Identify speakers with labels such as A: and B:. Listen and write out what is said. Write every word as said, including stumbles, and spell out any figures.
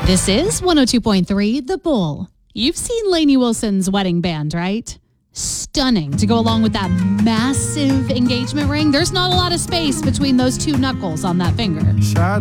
A: This is one oh two point three The Bull. You've seen Lainey Wilson's wedding band, right? Stunning to go along with that massive engagement ring. There's not a lot of space between those two knuckles on that finger.